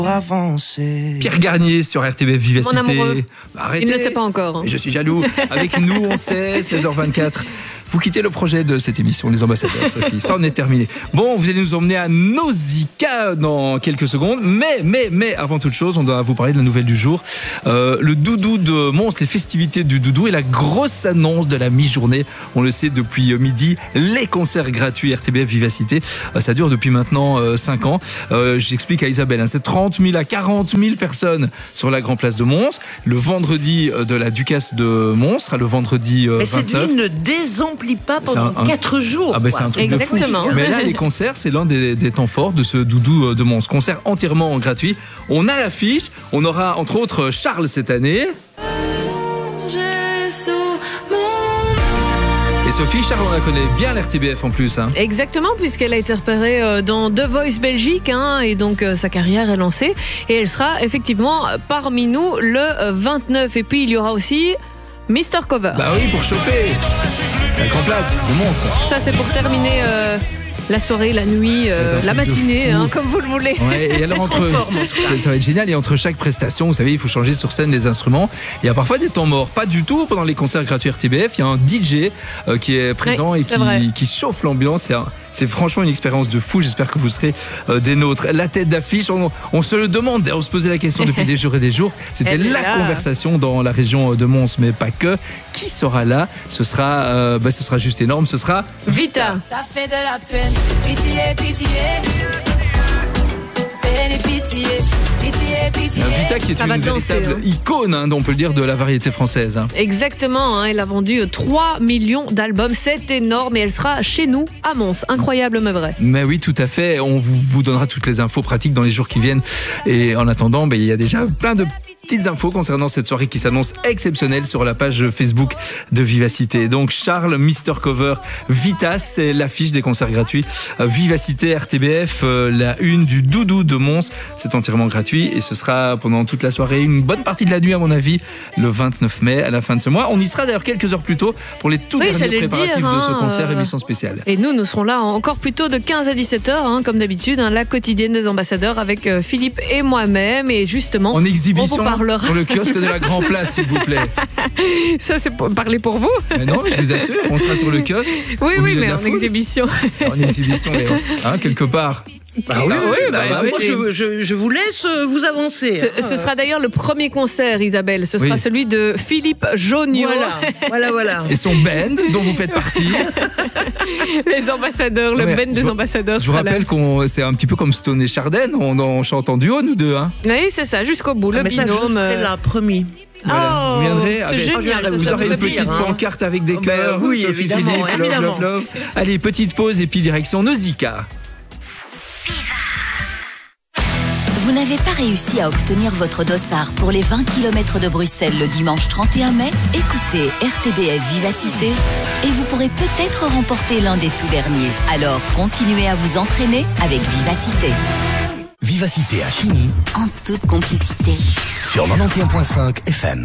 pour avancer. Pierre Garnier sur RTBF Vivacité. Mon amoureux. Arrêtez. Il ne le sait pas encore. Hein. Je suis jaloux. Avec nous, on sait, 16h24. Vous quittez le projet de cette émission, Les Ambassadeurs, Sophie. Ça en est terminé. Bon, vous allez nous emmener à Nausicaa dans quelques secondes. Mais, avant toute chose, on doit vous parler de la nouvelle du jour. Le doudou de Mons, les festivités du doudou et la grosse annonce de la mi-journée. On le sait depuis midi, les concerts gratuits RTBF Vivacité. Ça dure depuis maintenant 5 ans. J'explique à Isabelle, c'est 30 000 à 40 000 personnes sur la Grand Place de Mons. Le vendredi de la Ducasse de Mons sera le vendredi 29. Mais cette ville ne désemplit pas pendant 4 jours. Ah ben c'est un truc exactement. de fou. Mais là, les concerts, c'est l'un des temps forts de ce doudou de Mons. Concert entièrement gratuit. On a l'affiche. On aura entre autres Charles cette année. Et Sophie, Charles, on la connaît bien l'RTBF en plus. Hein. Exactement, puisqu'elle a été repérée dans The Voice Belgique, et donc sa carrière est lancée. Et elle sera effectivement parmi nous le 29. Et puis il y aura aussi Mr. Cover. Bah oui, pour chauffer. La Grand Place de Mons. Ça, c'est pour terminer la soirée, la nuit, la matinée, comme vous le voulez. Ouais, et alors ça va être génial. Et entre chaque prestation, vous savez, il faut changer sur scène les instruments. Il y a parfois des temps morts. Pas du tout pendant les concerts gratuits RTBF. Il y a un DJ qui est présent et qui chauffe l'ambiance. C'est franchement une expérience de fou. J'espère que vous serez des nôtres. La tête d'affiche, on se le demande. On se posait la question depuis des jours et des jours. C'était la conversation dans la région de Mons, mais pas que. Qui sera là ? Ce sera juste énorme. Ce sera Vita. Ça fait de la peine. Pitié, pitié. Peine et pitié. Pitié, pitié. Vita qui est une véritable icône, on peut le dire, de la variété française. Exactement, elle a vendu 3 millions d'albums, c'est énorme et elle sera chez nous à Mons. Incroyable mais vrai. Mais oui, tout à fait, on vous donnera toutes les infos pratiques dans les jours qui viennent. Et en attendant, il y a déjà plein de petites infos concernant cette soirée qui s'annonce exceptionnelle sur la page Facebook de Vivacité. Donc Charles, Mr. Cover, Vita, c'est l'affiche des concerts gratuits. Vivacité, RTBF, la une du doudou de Mons, c'est entièrement gratuit et ce sera pendant toute la soirée, une bonne partie de la nuit à mon avis, le 29 mai à la fin de ce mois. On y sera d'ailleurs quelques heures plus tôt pour les tout derniers préparatifs de ce concert, émission spéciale. Et nous serons là encore plus tôt de 15 à 17h, comme d'habitude, la quotidienne des ambassadeurs avec Philippe et moi-même. Et justement, en exhibition on vous parlera sur le kiosque de la Grand Place, s'il vous plaît. Ça, c'est pour parler pour vous. Mais non, mais je vous assure, on sera sur le kiosque. Oui, mais en exhibition. En exhibition, quelque part. Moi, je vous laisse vous avancer. Ce sera d'ailleurs le premier concert, Isabelle. Ce sera celui de Philippe Joniot. Voilà. Et son band, dont vous faites partie. Les ambassadeurs, le band des ambassadeurs. Je vous rappelle qu'on c'est un petit peu comme Stone et Chardin. On chante en duo, nous deux. Oui, c'est ça, jusqu'au bout. Le binôme. Je serai là, promis. Voilà. Vous viendrez, c'est génial. Vous aurez une petite pancarte avec des cœurs. Oui, Sophie évidemment. Philippe, love. Allez, petite pause et puis direction Nausicaa. Vous n'avez pas réussi à obtenir votre dossard pour les 20 km de Bruxelles le dimanche 31 mai? Écoutez RTBF Vivacité et vous pourrez peut-être remporter l'un des tout derniers. Alors, continuez à vous entraîner avec Vivacité. Vivacité à Chigny, en toute complicité. Sur 91.5 FM.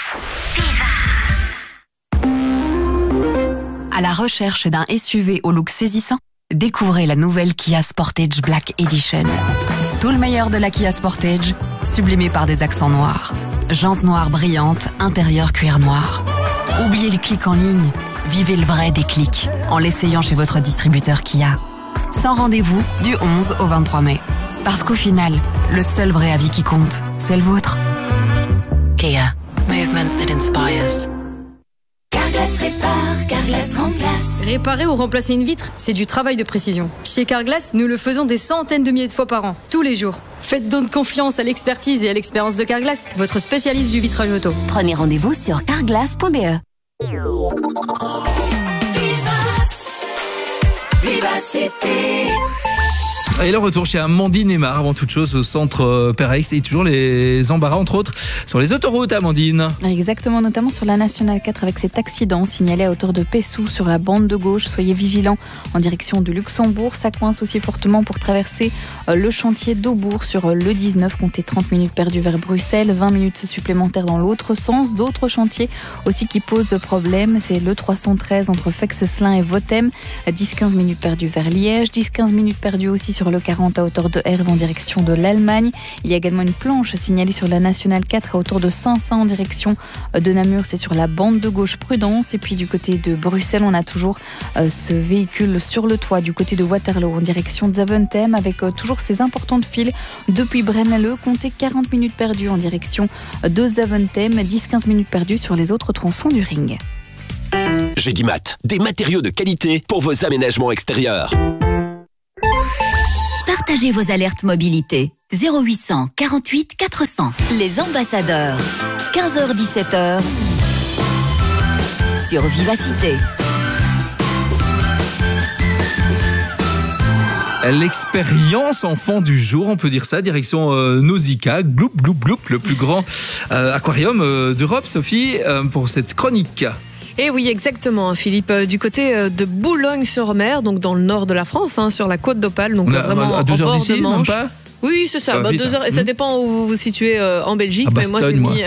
À la recherche d'un SUV au look saisissant, découvrez la nouvelle Kia Sportage Black Edition. Tout le meilleur de la Kia Sportage, sublimé par des accents noirs. Jantes noires brillantes, intérieur cuir noir. Oubliez les clics en ligne, vivez le vrai déclic en l'essayant chez votre distributeur Kia. Sans rendez-vous du 11 au 23 mai. Parce qu'au final, le seul vrai avis qui compte, c'est le vôtre. Kia. Movement that inspires. Carglass répare, Carglass remplace. Réparer ou remplacer une vitre, c'est du travail de précision. Chez Carglass, nous le faisons des centaines de milliers de fois par an, tous les jours. Faites donc confiance à l'expertise et à l'expérience de Carglass, votre spécialiste du vitrage auto. Prenez rendez-vous sur carglass.be. Vivacité. Et le retour chez Amandine Aymar, avant toute chose, au centre Perex. Et toujours les embarras, entre autres, sur les autoroutes, Amandine. Exactement, notamment sur la Nationale 4 avec cet accident signalé à hauteur de Pessou sur la bande de gauche. Soyez vigilants en direction du Luxembourg. Ça coince aussi fortement pour traverser le chantier d'Aubourg sur le 19. Comptez 30 minutes perdues vers Bruxelles, 20 minutes supplémentaires dans l'autre sens. D'autres chantiers aussi qui posent problème. C'est le 313 entre Fex-Slin et Votem. 10-15 minutes perdues vers Liège. 10-15 minutes perdues aussi sur sur le 40 à hauteur de Herve en direction de l'Allemagne. Il y a également une planche signalée sur la nationale 4 à hauteur de Saint-Saëns en direction de Namur. C'est sur la bande de gauche, prudence. Et puis du côté de Bruxelles, on a toujours ce véhicule sur le toit du côté de Waterloo en direction de Zaventem avec toujours ces importantes files depuis Braine-l'Alleud. Comptez 40 minutes perdues en direction de Zaventem, 10-15 minutes perdues sur les autres tronçons du ring. Gédimat, des matériaux de qualité pour vos aménagements extérieurs. Partagez vos alertes mobilité. 0800 48 400. Les ambassadeurs. 15h-17h. Sur Vivacité. L'expérience enfant du jour, on peut dire ça, direction Nausicaa, Gloup Gloup Gloup, le plus grand aquarium d'Europe, Sophie, pour cette chronique. Et oui, exactement, Philippe, du côté de Boulogne-sur-Mer, donc dans le nord de la France, sur la côte d'Opale, donc vraiment à 2 heures d'ici, même pas ? Oui, c'est ça, 2 heures, et ça dépend où vous vous situez en Belgique, mais moi j'ai mis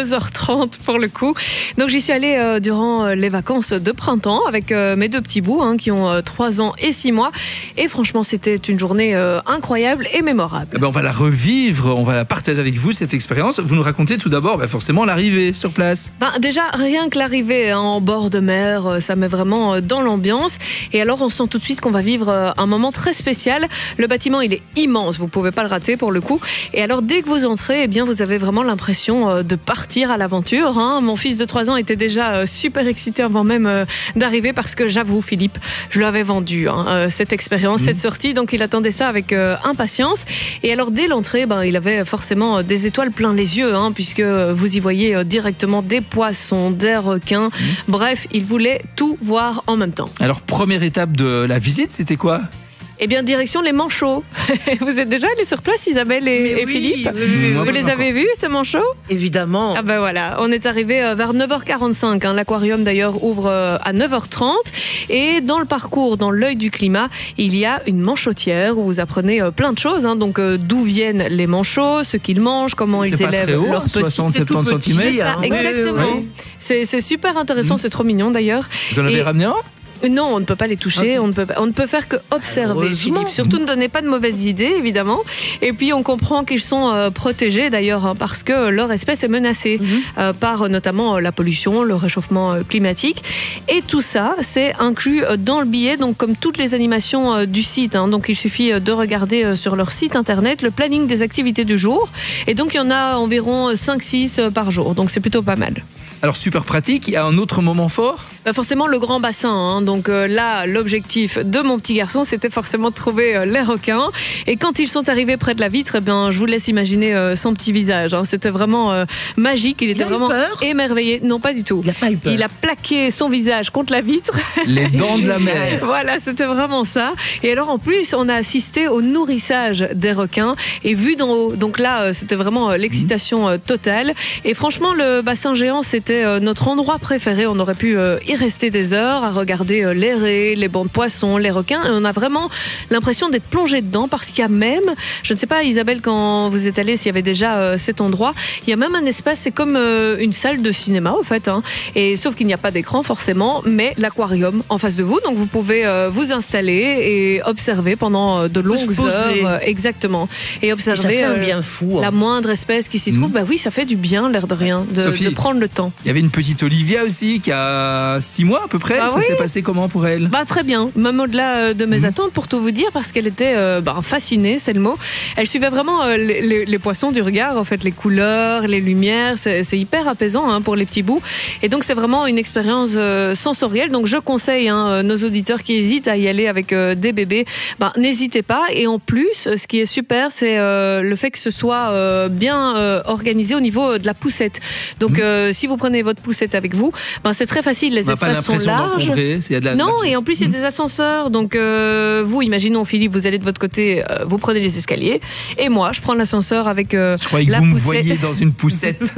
2h30 pour le coup. Donc j'y suis allée durant les vacances de printemps avec mes 2 petits bouts qui ont 3 ans et 6 mois. Et franchement, c'était une journée incroyable et mémorable. On va la revivre, on va la partager avec vous, cette expérience. Vous nous racontez tout d'abord forcément l'arrivée sur place. Déjà, rien que l'arrivée en bord de mer, ça met vraiment dans l'ambiance. Et alors, on sent tout de suite qu'on va vivre un moment très spécial. Le bâtiment, il est immense, vous pouvez pas le rater pour le coup. Et alors dès que vous entrez, vous avez vraiment l'impression de partir à l'aventure. Mon fils de 3 ans était déjà super excité avant même d'arriver parce que j'avoue, Philippe, je lui avais vendu cette expérience, cette sortie, donc il attendait ça avec impatience. Et alors dès l'entrée, il avait forcément des étoiles plein les yeux, puisque vous y voyez directement des poissons, des requins. Bref, il voulait tout voir en même temps. Alors première étape de la visite, c'était quoi ? Direction les manchots. Vous êtes déjà allés sur place, Isabelle et Philippe ? Vous les avez vus, ces manchots ? Évidemment. Voilà, on est arrivé vers 9h45. L'aquarium d'ailleurs ouvre à 9h30. Et dans le parcours, dans l'œil du climat, il y a une manchotière où vous apprenez plein de choses. Donc d'où viennent les manchots, ce qu'ils mangent, comment ils élèvent leurs petits. 60-70 cm. Exactement. Oui. C'est super intéressant, c'est trop mignon d'ailleurs. Vous en avez ramené un ? Non, on ne peut pas les toucher, on ne peut faire que observer, Philippe. Surtout ne donnez pas de mauvaises idées, évidemment. Et puis on comprend qu'ils sont protégés d'ailleurs parce que leur espèce est menacée par notamment la pollution, le réchauffement climatique. Et tout ça, c'est inclus dans le billet, donc comme toutes les animations du site. Donc il suffit de regarder sur leur site internet le planning des activités du jour. Et donc il y en a environ 5-6 par jour, donc c'est plutôt pas mal. Alors super pratique, il y a un autre moment fort ? Forcément le grand bassin. Donc là, l'objectif de mon petit garçon, c'était forcément de trouver les requins. Et quand ils sont arrivés près de la vitre, je vous laisse imaginer son petit visage. C'était vraiment magique. Il était vraiment émerveillé. Non, pas du tout. Il n'a pas eu peur. Il a plaqué son visage contre la vitre. Les dents de la mer. Voilà, c'était vraiment ça. Et alors en plus, on a assisté au nourrissage des requins et vu d'en haut. Donc là, c'était vraiment l'excitation totale. Et franchement, le bassin géant, c'était notre endroit préféré. On aurait pu y rester des heures à regarder les raies, les bancs de poissons, les requins, et on a vraiment l'impression d'être plongé dedans parce qu'il y a même, je ne sais pas Isabelle quand vous êtes allée s'il y avait déjà cet endroit, il y a même un espace, c'est comme une salle de cinéma en fait, et sauf qu'il n'y a pas d'écran forcément, mais l'aquarium en face de vous, donc vous pouvez vous installer et observer pendant de longues heures, exactement, et observer ça fait un bien fou, la moindre espèce qui s'y trouve. Oui, ça fait du bien, l'air de rien, de prendre le temps. Il y avait une petite Olivia aussi qui a 6 mois à peu près. Ça s'est passé comment pour elle ? Très bien, même au-delà de mes attentes pour tout vous dire, parce qu'elle était fascinée, c'est le mot. Elle suivait vraiment les poissons du regard, en fait, les couleurs, les lumières, c'est hyper apaisant pour les petits bouts. Et donc c'est vraiment une expérience sensorielle. Donc je conseille nos auditeurs qui hésitent à y aller avec des bébés, n'hésitez pas. Et en plus, ce qui est super, c'est le fait que ce soit bien organisé au niveau de la poussette. Donc si vous prenez votre poussette avec vous, c'est très facile, les espaces sont larges. Non, et en plus il y a des ascenseurs, donc vous, imaginons Philippe, vous allez de votre côté, vous prenez les escaliers, et moi je prends l'ascenseur avec je croyais que vous me voyez dans une poussette.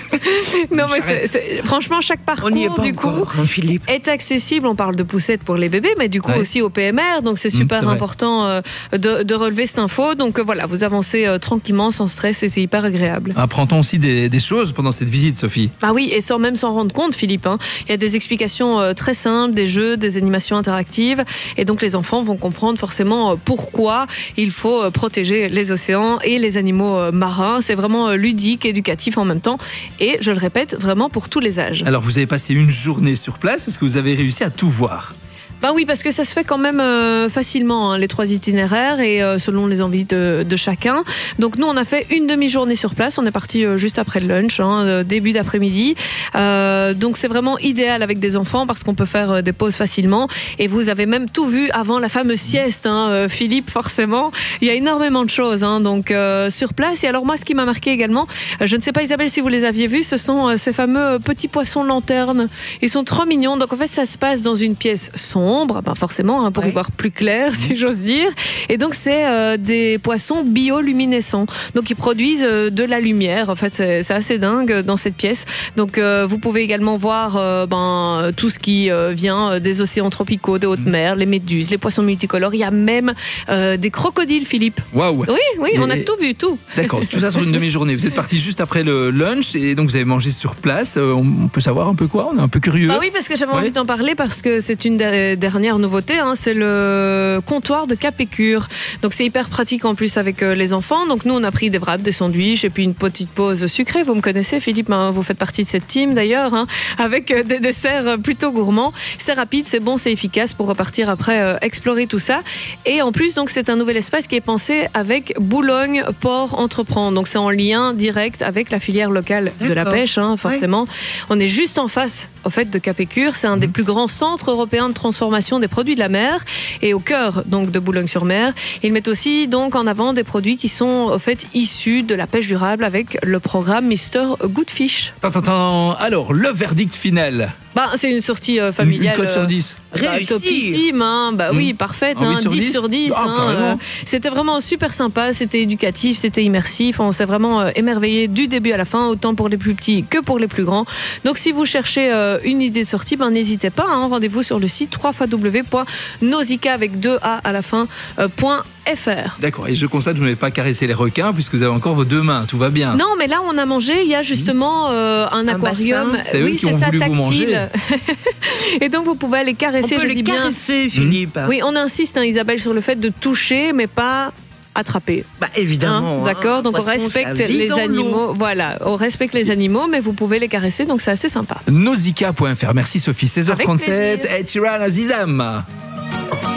Non mais franchement chaque parcours du coup est accessible. On parle de poussette pour les bébés, mais du coup aussi au PMR, donc c'est super important de relever cette info. Donc voilà, vous avancez tranquillement, sans stress, et c'est hyper agréable. Apprend-on aussi des choses pendant cette visite, Sophie ? Oui, oui, et sans même s'en rendre compte, Philippe. Il y a des explications très simples, des jeux, des animations interactives, et donc les enfants vont comprendre forcément pourquoi il faut protéger les océans et les animaux marins. C'est vraiment ludique, éducatif en même temps, et je le répète, vraiment pour tous les âges. Alors vous avez passé une journée sur place, est-ce que vous avez réussi à tout voir ? Ben oui, parce que ça se fait quand même facilement, les 3 itinéraires, et selon les envies de chacun. Donc nous, on a fait une demi-journée sur place. On est parti juste après le lunch, début d'après-midi. Donc c'est vraiment idéal avec des enfants parce qu'on peut faire des pauses facilement. Et vous avez même tout vu avant la fameuse sieste, Philippe, forcément. Il y a énormément de choses donc sur place. Et alors moi, ce qui m'a marqué également, je ne sais pas Isabelle si vous les aviez vus, ce sont ces fameux petits poissons lanternes. Ils sont trop mignons. Donc en fait, ça se passe dans une pièce sombre. Forcément, pour y voir plus clair, si j'ose dire. Et donc, c'est des poissons bioluminescents. Donc, ils produisent de la lumière. En fait, c'est assez dingue dans cette pièce. Donc, vous pouvez également voir tout ce qui vient des océans tropicaux, des hautes mers, les méduses, les poissons multicolores. Il y a même des crocodiles, Philippe. Waouh! Oui, on a tout vu, tout. D'accord, tout ça sur une demi-journée. Vous êtes parti juste après le lunch et donc vous avez mangé sur place. On peut savoir un peu quoi? On est un peu curieux. Oui, parce que j'avais envie d'en parler parce que c'est une dernière nouveauté, c'est le comptoir de Capécure. Donc c'est hyper pratique en plus avec les enfants. Donc nous on a pris des wraps, des sandwichs et puis une petite pause sucrée. Vous me connaissez Philippe, vous faites partie de cette team d'ailleurs, avec des desserts plutôt gourmands. C'est rapide, c'est bon, c'est efficace pour repartir après explorer tout ça. Et en plus donc c'est un nouvel espace qui est pensé avec Boulogne Port Entreprend. Donc c'est en lien direct avec la filière locale de la pêche, forcément. Oui. On est juste en face au fait de Capécure. C'est un des plus grands centres européens de transformation des produits de la mer et au cœur donc de Boulogne-sur-Mer. Ils mettent aussi donc en avant des produits qui sont au fait issus de la pêche durable avec le programme Mr Goodfish. Alors le verdict final. C'est une sortie familiale. Une cote sur 10. Topissime, oui, parfaite, 10 sur 10. C'était vraiment super sympa, c'était éducatif, c'était immersif. On s'est vraiment émerveillé du début à la fin, autant pour les plus petits que pour les plus grands. Donc si vous cherchez une idée de sortie, n'hésitez pas, rendez-vous sur le site www.nausicaa avec 2 A à la fin, .fr. D'accord, et je constate que vous n'avez pas caressé les requins puisque vous avez encore vos 2 mains, tout va bien. Non, mais là on a mangé, il y a justement un aquarium. C'est eux qui ont voulu vous manger. Et donc vous pouvez aller caresser. On peut les caresser, Philippe. Oui, on insiste, Isabelle, sur le fait de toucher, mais pas attraper. Évidemment. D'accord, donc on respecte les animaux. Voilà, on respecte les animaux, mais vous pouvez les caresser, donc c'est assez sympa. Nausicaa.fr. Merci Sophie. 16h37. Ed Sheeran, Azizam.